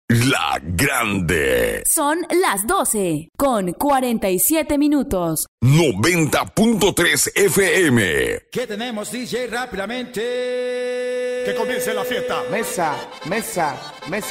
La Grande. Son las 12 con 47 minutos. 90.3 FM. ¿Qué tenemos, DJ? Rápidamente. Que comience la fiesta. Mesa, mesa, mesa.